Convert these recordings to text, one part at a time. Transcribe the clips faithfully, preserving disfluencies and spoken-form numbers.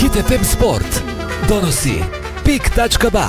Hit ef em Sport donosi pik tačka ba.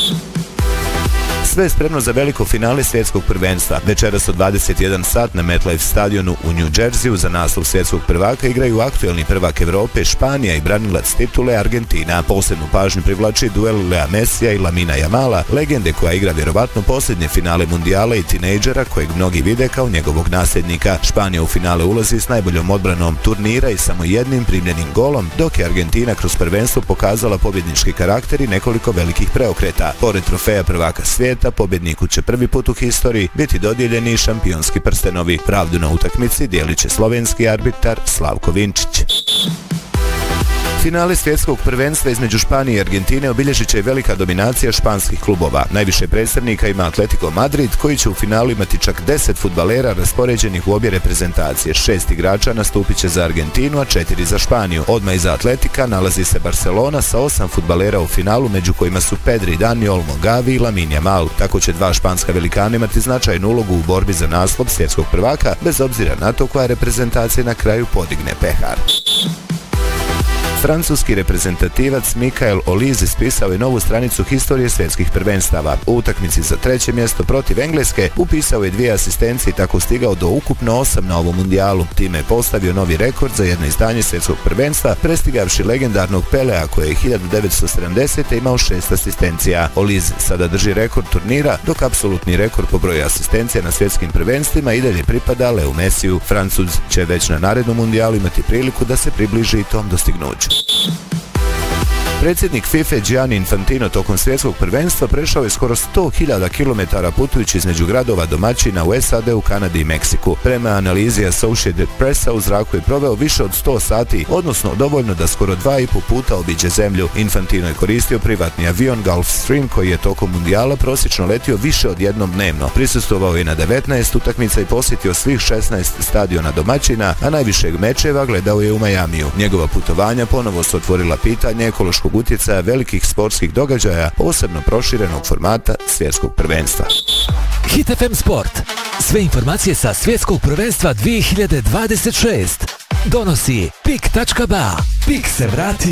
Sve je spremno za veliko finale svjetskog prvenstva. Večeras od dvadeset jedan sat na MetLife stadionu u New Jerseyu za naslov svjetskog prvaka igraju aktuelni prvak Evrope Španija i branilac titule Argentina. Posebnu pažnju privlači duel Lea Messija i Lamina Jamala, legende koja igra vjerovatno posljednje finale mundijala i tinejdžera kojeg mnogi vide kao njegovog nasljednika. Španija u finale ulazi s najboljom odbranom turnira i samo jednim primljenim golom, dok je Argentina kroz prvenstvo pokazala pobjednički karakter i nekoliko velikih preokreta. Pored trofeja prvaka svijeta, pobjedniku će prvi put u historiji biti dodijeljeni šampionski prstenovi. Pravdu na utakmici dijelit će slovenski arbitar Slavko Vinčić. Finale svjetskog prvenstva između Španije i Argentine obilježit će velika dominacija španskih klubova. Najviše predstavnika ima Atletico Madrid, koji će u finalu imati čak deset fudbalera raspoređenih u obje reprezentacije. Šest igrača nastupit će za Argentinu, a četiri za Španiju. Odmah iza Atletika nalazi se Barcelona sa osam fudbalera u finalu, među kojima su Pedri, Dani Olmo, Gavi i Lamine Yamal. Tako će dva španska velikana imati značajnu ulogu u borbi za naslov svjetskog prvaka, bez obzira na to koja reprezentacija na kraju podigne pehar. Francuski reprezentativac Mikael Olise ispisao je novu stranicu historije svjetskih prvenstava. U utakmici za treće mjesto protiv Engleske upisao je dvije asistencije i tako stigao do ukupno osam na ovom mundijalu. Time je postavio novi rekord za jedno izdanje svjetskog prvenstva, prestigavši legendarnog Pelea koji je hiljadu devetsto sedamdesete. imao šest asistencija. Olise sada drži rekord turnira, dok apsolutni rekord po broju asistencija na svjetskim prvenstvima i dalje pripada Leu Messiju. Francuz će već na narednom mundijalu imati priliku da se približi i tom dostignuću. Predsjednik FIFA Gianni Infantino tokom svjetskog prvenstva prešao je skoro sto hiljada kilometara putujući između gradova domaćina u S A D, u Kanadi i Meksiku. Prema analizi Associated Pressa u zraku je proveo više od sto sati, odnosno dovoljno da skoro dva i po puta obiđe zemlju. Infantino je koristio privatni avion Gulfstream koji je tokom mundijala prosječno letio više od jednom dnevno. Prisustvovao je na devetnaest utakmica i posjetio svih šesnaest stadiona domaćina, a najvišeg mečeva gledao je u Majamiju. Njegova putovanja ponovo su otvorila pitanje ekološkog utjecaja velikih sportskih događaja, posebno proširenog formata svjetskog prvenstva. Hit ef em Sport. Sve informacije sa svjetskog prvenstva dvije hiljade dvadeset šest donosi pik tačka ba. Pik se vrati.